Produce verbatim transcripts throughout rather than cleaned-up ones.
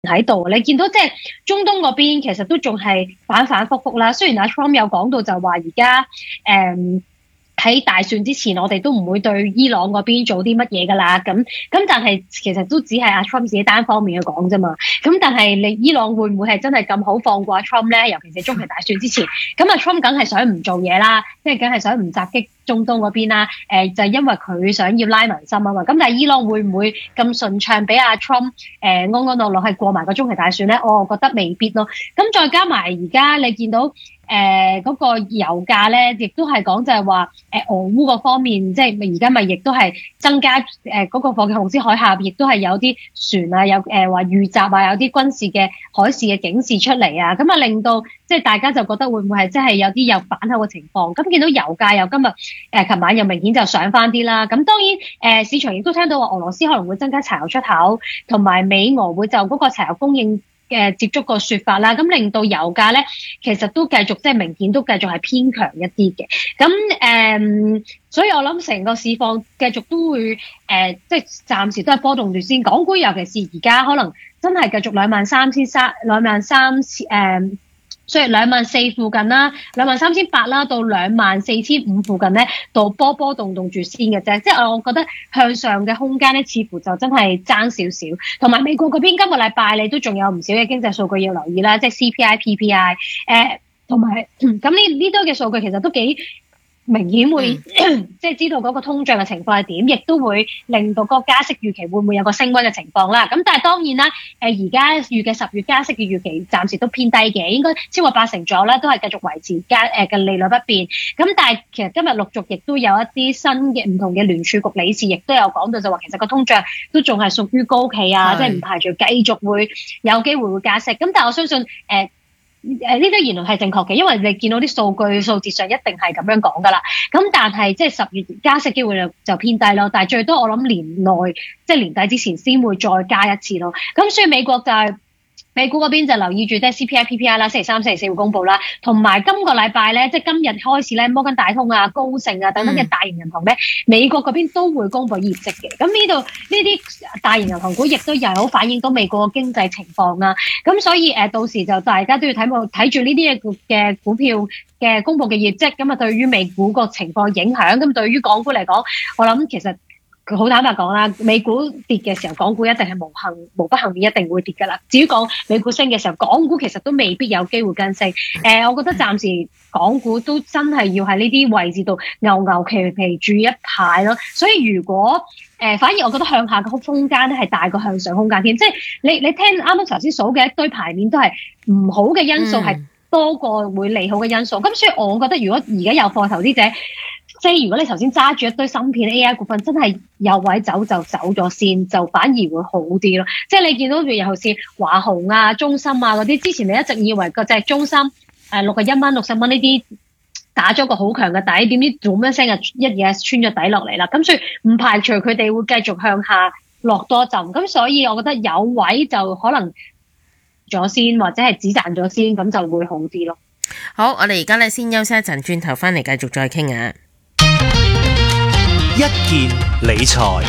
喺度，你見到即係中東嗰邊其實都仲係反反覆覆啦。雖然阿 Trump 有講到就話而家誒喺大選之前，我哋都唔會對伊朗嗰邊做啲乜嘢噶啦。咁咁但係其實都只係阿 Trump 自己單方面去講啫嘛。咁但係你伊朗會唔會係真係咁好放過阿 Trump 咧？尤其是中期大選之前，咁阿 Trump 梗係想唔做嘢啦，即係梗係想唔襲擊中東嗰邊啦。誒、呃、就係、因為佢想要拉民心啊嘛。咁但係伊朗會唔會咁順暢俾阿 Trump 誒、呃、安安樂樂係過埋個中期大選咧？我覺得未必咯。咁再加埋而家你見到。誒嗰、呃那個油價咧，亦都係講就係話，誒、呃、俄烏嗰方面，即係而家咪亦都係增加誒嗰、呃那個貨嘅紅色海峽，亦都係有啲船啊，有誒話遇襲啊，有啲軍事嘅海事嘅警示出嚟啊，咁啊令到即係大家就覺得會唔會係即係有啲有反口嘅情況？咁見到油價又今日誒琴晚又明顯就上翻啲啦。咁當然誒、呃、市場亦都聽到話俄羅斯可能會增加柴油出口，同埋美俄會就嗰個柴油供應嘅接觸個說法啦，咁令到油價咧，其實都繼續即係明顯都繼續係偏強一啲嘅。咁誒、嗯，所以我諗成個市況繼續都會誒、呃，即係暫時都係波動住先。港股尤其是而家可能真係繼續兩萬三千三、兩萬三千誒。所以兩萬四附近啦，兩萬三千八啦，到兩萬四千五附近咧，到波波動動住先嘅啫。即係我覺得向上嘅空間咧，似乎就真係爭少少。同埋美國嗰邊今個禮拜你都仲有唔少嘅經濟數據要留意啦，即係 C P I、P P I， 誒同埋咁呢呢堆嘅數據其實都幾明顯會、嗯、即係知道嗰個通脹嘅情況係點，亦都會令到嗰個加息預期會唔會有個升溫嘅情況啦。咁但係當然啦，誒而家預計十月加息嘅預期暫時都偏低嘅，應該超過八成左右啦，都係繼續維持加誒嘅利率不變。咁但係其實今日陸續亦都有一啲新嘅唔同嘅聯儲局理事，亦都有講到就話其實個通脹都仲係屬於高企啊，即係唔排除繼續會有機會會加息。咁但係我相信誒。呃誒呢啲言論係正確嘅，因為你見到啲數據數字上一定係咁樣講噶啦。咁但係即係十月加息機會就就偏低咯。但係最多我諗年內即係年底之前先會再加一次咯。咁所以美國就係、是。美股嗰邊就留意住即係 C P I、P P I 啦，星期三、星期四會公佈啦，同埋今個禮拜咧，即係今日開始咧，摩根大通啊、高盛啊等等嘅大型銀行咧，嗯、美國嗰邊都會公佈業績嘅。咁呢度呢啲大型銀行股亦都又好反映到美國嘅經濟情況啦。咁所以誒、呃，到時就大家都要睇睇住呢啲嘅嘅股票嘅公佈嘅業績，咁啊對於美股個情況影響，咁對於港股嚟講，我諗其實。好坦白講啦，美股跌嘅時候，港股一定係無幸無不幸免一定會跌噶啦。至於講美股升嘅時候，港股其實都未必有機會跟升。誒、呃，我覺得暫時港股都真係要喺呢啲位置度牛牛皮皮住一排咯。所以如果誒、呃，反而我覺得向下嘅空間咧係大過向上空間添。即係你你聽啱啱頭先數嘅一堆牌面都係唔好嘅因素，係、嗯、多過會利好嘅因素。咁所以我覺得如果而家有貨投資者。即係如果你頭先揸住一堆芯片 A I 股份，真係有位走就走咗先，就反而會好啲咯。即係你見到譬如尤其是華虹啊、中芯啊嗰啲，之前你一直以為個隻中芯誒六十一蚊、六十蚊呢啲打咗個好強嘅底，點知做咩聲啊一嘢穿咗底落嚟啦。咁所以唔排除佢哋會繼續向下落多陣。咁所以我覺得有位就可能咗先，或者係止賺咗先，咁就會好啲咯。 好，我哋而家咧先休息一陣，轉頭翻嚟繼續再傾啊。 一件理財，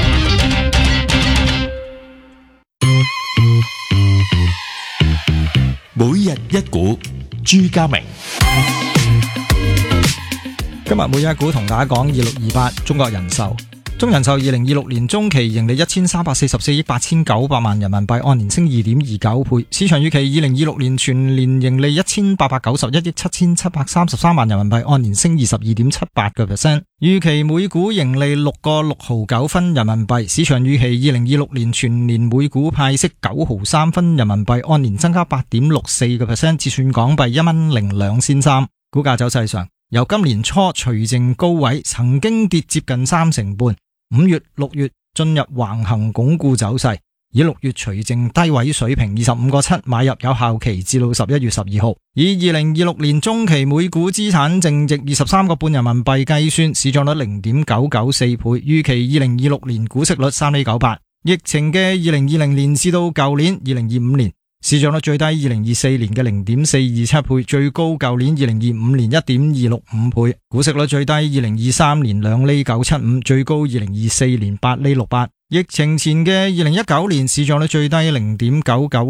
每日一股，朱家明。 今日每日一股同大家講二六二八中國人壽。中人壽二零二六年中期盈利一千三百四十四億八千九百萬人民幣，按年升二點二九倍。市場預期二零二六年全年盈利一千八百九十一億七千七百三十三萬人民幣，按年升二十二點七八個 percent。預期每股盈利六個六毫九分人民幣。市場預期二零二六年全年每股派息九毫三分人民幣，按年增加八點六四個 percent， 折算港幣一蚊零兩仙三。股價走勢上，由今年初除淨高位，曾經跌接近三成半。五月、六月進入橫行鞏固走勢，以六月除淨低位水平二十五個七買入，有效期至到十一月十二號。以二零二六年中期每股資產淨值二十三個半人民幣計算，市賬率零點九九四倍，預期二零二六年股息率三厘九八。疫情嘅二零二零年至到舊年二零二五年，市賬率最低二零二四年嘅零點四二七倍，最高舊年二零二五年一點二六五倍。股息率最低二零二三年兩厘九七五，最高二零二四年八厘六八。疫情前嘅二零一九年，市賬率最低零點九九